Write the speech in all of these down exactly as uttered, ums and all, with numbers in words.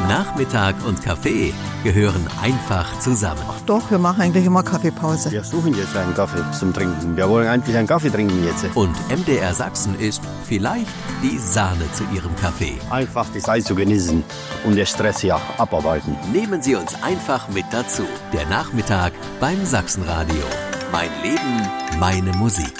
Nachmittag und Kaffee gehören einfach zusammen. Ach doch, wir machen eigentlich immer Kaffeepause. Wir suchen jetzt einen Kaffee zum Trinken. Wir wollen eigentlich einen Kaffee trinken jetzt. Und M D R Sachsen ist vielleicht die Sahne zu Ihrem Kaffee. Einfach die Zeit zu genießen und den Stress hier abarbeiten. Nehmen Sie uns einfach mit dazu. Der Nachmittag beim Sachsenradio. Mein Leben, meine Musik.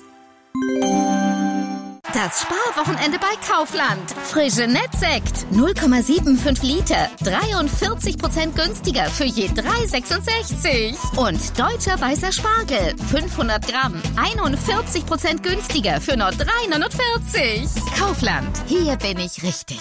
Das Sparwochenende bei Kaufland. Frische Nettsekt. null Komma fünfundsiebzig Liter. dreiundvierzig Prozent günstiger für je drei Komma sechsundsechzig. Und deutscher weißer Spargel. fünfhundert Gramm. einundvierzig Prozent günstiger für nur drei Komma neunundvierzig. Kaufland. Hier bin ich richtig.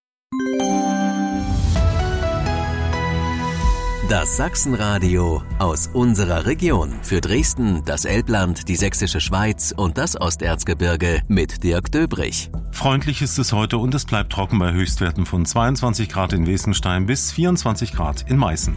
Das Sachsenradio aus unserer Region. Für Dresden, das Elbland, die Sächsische Schweiz und das Osterzgebirge mit Dirk Döbrich. Freundlich ist es heute und es bleibt trocken bei Höchstwerten von zweiundzwanzig Grad in Wesenstein bis vierundzwanzig Grad in Meißen.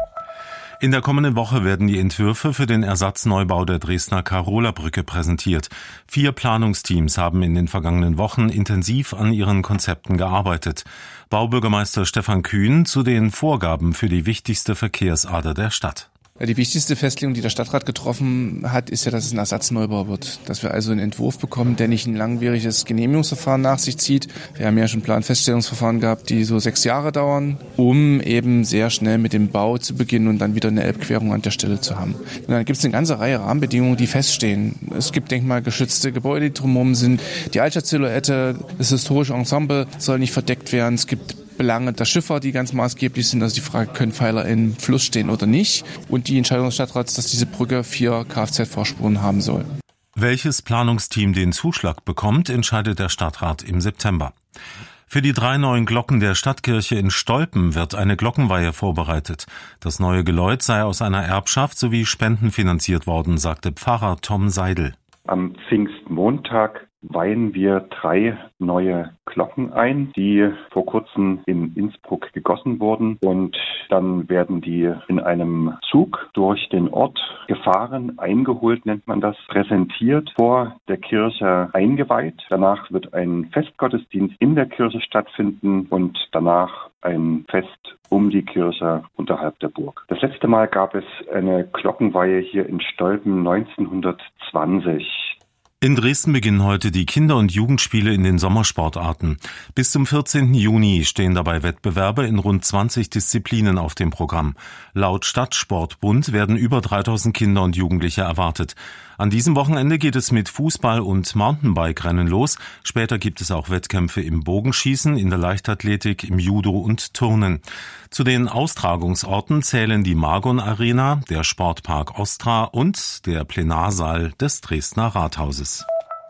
In der kommenden Woche werden die Entwürfe für den Ersatzneubau der Dresdner Karola-Brücke präsentiert. Vier Planungsteams haben in den vergangenen Wochen intensiv an ihren Konzepten gearbeitet. Baubürgermeister Stefan Kühn zu den Vorgaben für die wichtigste Verkehrsader der Stadt. Die wichtigste Festlegung, die der Stadtrat getroffen hat, ist ja, dass es ein Ersatzneubau wird. Dass wir also einen Entwurf bekommen, der nicht ein langwieriges Genehmigungsverfahren nach sich zieht. Wir haben ja schon Planfeststellungsverfahren gehabt, die so sechs Jahre dauern, um eben sehr schnell mit dem Bau zu beginnen und dann wieder eine Elbquerung an der Stelle zu haben. Und dann gibt es eine ganze Reihe Rahmenbedingungen, die feststehen. Es gibt denkmalgeschützte Gebäude, die drumherum sind. Die Altstadtsilhouette, das historische Ensemble soll nicht verdeckt werden. Es gibt Belange der Schiffer, die ganz maßgeblich sind. Also die Frage, können Pfeiler im Fluss stehen oder nicht? Und die Entscheidung des Stadtrats, dass diese Brücke vier Kfz-Vorspuren haben soll. Welches Planungsteam den Zuschlag bekommt, entscheidet der Stadtrat im September. Für die drei neuen Glocken der Stadtkirche in Stolpen wird eine Glockenweihe vorbereitet. Das neue Geläut sei aus einer Erbschaft sowie Spenden finanziert worden, sagte Pfarrer Tom Seidel. Am Pfingstmontag weihen wir drei neue Glocken ein, die vor kurzem in Innsbruck gegossen wurden, und dann werden die in einem Zug durch den Ort gefahren, eingeholt nennt man das, präsentiert, vor der Kirche eingeweiht. Danach wird ein Festgottesdienst in der Kirche stattfinden und danach ein Fest um die Kirche unterhalb der Burg. Das letzte Mal gab es eine Glockenweihe hier in Stolpen neunzehnhundertzwanzig. In Dresden beginnen heute die Kinder- und Jugendspiele in den Sommersportarten. Bis zum vierzehnten Juni stehen dabei Wettbewerbe in rund zwanzig Disziplinen auf dem Programm. Laut Stadtsportbund werden über dreitausend Kinder und Jugendliche erwartet. An diesem Wochenende geht es mit Fußball- und Mountainbike-Rennen los. Später gibt es auch Wettkämpfe im Bogenschießen, in der Leichtathletik, im Judo und Turnen. Zu den Austragungsorten zählen die Margon Arena, der Sportpark Ostra und der Plenarsaal des Dresdner Rathauses.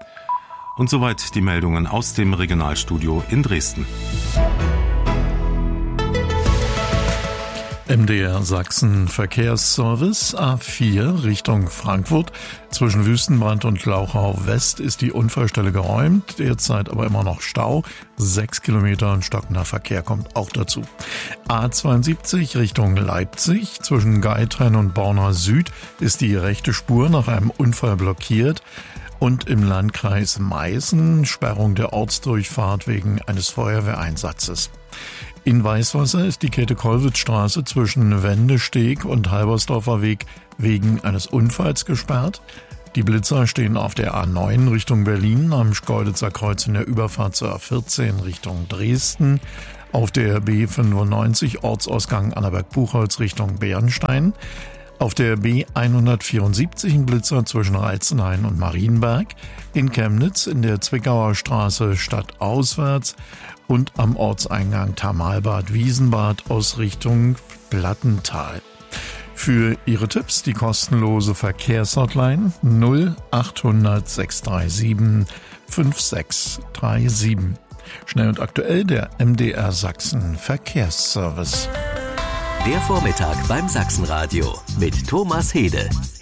Und soweit die Meldungen aus dem Regionalstudio in Dresden. M D R Sachsen Verkehrsservice A vier Richtung Frankfurt. Zwischen Wüstenbrand und Glauchau West ist die Unfallstelle geräumt, derzeit aber immer noch Stau. Sechs Kilometer und stockender Verkehr kommt auch dazu. A zweiundsiebzig Richtung Leipzig. Zwischen Geithain und Borna Süd ist die rechte Spur nach einem Unfall blockiert. Und im Landkreis Meißen Sperrung der Ortsdurchfahrt wegen eines Feuerwehreinsatzes. In Weißwasser ist die Käthe-Kollwitz-Straße zwischen Wendesteg und Halbersdorfer Weg wegen eines Unfalls gesperrt. Die Blitzer stehen auf der A neun Richtung Berlin, am Schkeuditzer Kreuz in der Überfahrt zur A vierzehn Richtung Dresden, auf der B fünfundneunzig Ortsausgang Annaberg-Buchholz Richtung Bernstein, auf der B hundertvierundsiebzig ein Blitzer zwischen Reizenhain und Marienberg, in Chemnitz in der Zwickauer Straße stadtauswärts und am Ortseingang Thermalbad-Wiesenbad aus Richtung Plattental. Für Ihre Tipps die kostenlose Verkehrshotline null achthundert sechshundertsiebenunddreißig fünfundsiebzig. Schnell und aktuell der M D R Sachsen Verkehrsservice. Der Vormittag beim Sachsenradio mit Thomas Hede.